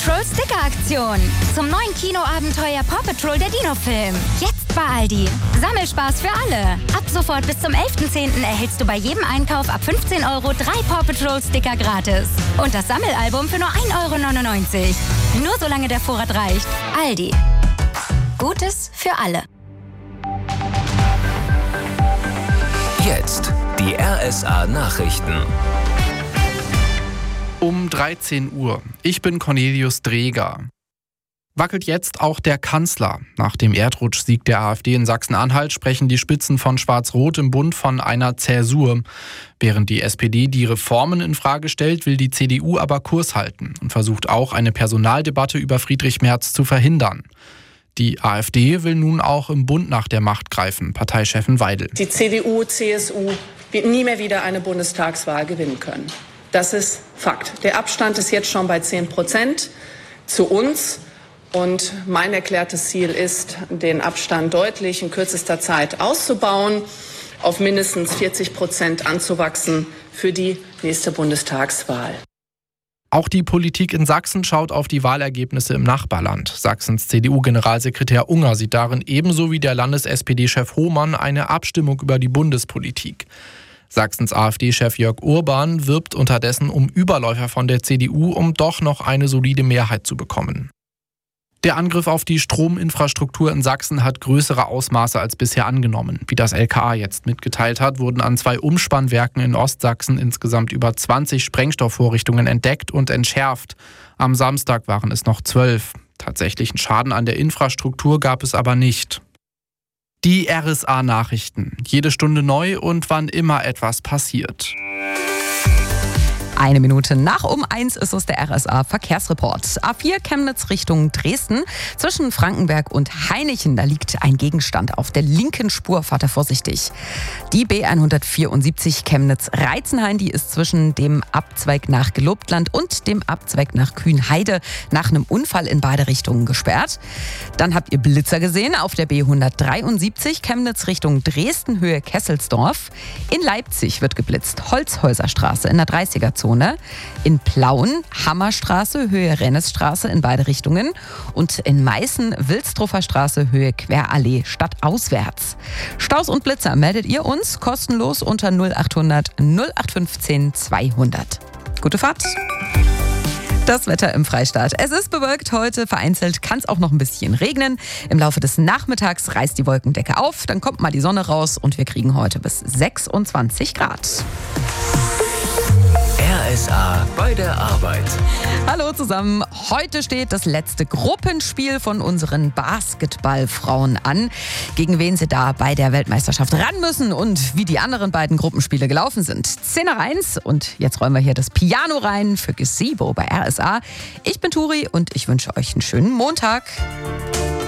Patrol Sticker-Aktion. Zum neuen Kinoabenteuer Paw Patrol der Dino-Film. Jetzt bei Aldi. Sammelspaß für alle. Ab sofort bis zum 11.10. erhältst du bei jedem Einkauf ab 15 € 3 Paw Patrol Sticker gratis. Und das Sammelalbum für nur 1,99 €. Nur solange der Vorrat reicht. Aldi. Gutes für alle. Jetzt die RSA-Nachrichten. Um 13 Uhr. Ich bin Cornelius Dreger. Wackelt jetzt auch der Kanzler? Nach dem Erdrutschsieg der AfD in Sachsen-Anhalt sprechen die Spitzen von Schwarz-Rot im Bund von einer Zäsur. Während die SPD die Reformen in Frage stellt, will die CDU aber Kurs halten und versucht auch, eine Personaldebatte über Friedrich Merz zu verhindern. Die AfD will nun auch im Bund nach der Macht greifen, Parteichefin Weidel. Die CDU, CSU wird nie mehr wieder eine Bundestagswahl gewinnen können. Das ist Fakt. Der Abstand ist jetzt schon bei 10% zu uns. Und mein erklärtes Ziel ist, den Abstand deutlich in kürzester Zeit auszubauen, auf mindestens 40% anzuwachsen für die nächste Bundestagswahl. Auch die Politik in Sachsen schaut auf die Wahlergebnisse im Nachbarland. Sachsens CDU-Generalsekretär Unger sieht darin ebenso wie der Landes-SPD-Chef Hohmann eine Abstimmung über die Bundespolitik. Sachsens AfD-Chef Jörg Urban wirbt unterdessen um Überläufer von der CDU, um doch noch eine solide Mehrheit zu bekommen. Der Angriff auf die Strominfrastruktur in Sachsen hat größere Ausmaße als bisher angenommen. Wie das LKA jetzt mitgeteilt hat, wurden an 2 Umspannwerken in Ostsachsen insgesamt über 20 Sprengstoffvorrichtungen entdeckt und entschärft. Am Samstag waren es noch 12. Tatsächlichen Schaden an der Infrastruktur gab es aber nicht. Die RSA-Nachrichten. Jede Stunde neu und wann immer etwas passiert. 1 Minute nach um 1 ist es der RSA-Verkehrsreport. A4 Chemnitz Richtung Dresden. Zwischen Frankenberg und Hainichen, da liegt ein Gegenstand auf der linken Spur. Fahrt da vorsichtig. Die B174 Chemnitz-Reizenhain, die ist zwischen dem Abzweig nach Gelobtland und dem Abzweig nach Kühnheide nach einem Unfall in beide Richtungen gesperrt. Dann habt ihr Blitzer gesehen auf der B173 Chemnitz Richtung Dresden, Höhe Kesselsdorf. In Leipzig wird geblitzt. Holzhäuserstraße in der 30er-Zone. In Plauen, Hammerstraße, Höhe Rennesstraße in beide Richtungen. Und in Meißen, Wilsdruffer Straße, Höhe Querallee, stadtauswärts. Staus und Blitzer meldet ihr uns kostenlos unter 0800 0815 200. Gute Fahrt! Das Wetter im Freistaat. Es ist bewölkt heute, vereinzelt kann es auch noch ein bisschen regnen. Im Laufe des Nachmittags reißt die Wolkendecke auf, dann kommt mal die Sonne raus und wir kriegen heute bis 26 Grad. RSA bei der Arbeit. Hallo zusammen. Heute steht das letzte Gruppenspiel von unseren Basketballfrauen an. Gegen wen sie da bei der Weltmeisterschaft ran müssen und wie die anderen beiden Gruppenspiele gelaufen sind. 10 nach 1 und jetzt räumen wir hier das Piano rein für Gazebo bei RSA. Ich bin Turi und ich wünsche euch einen schönen Montag.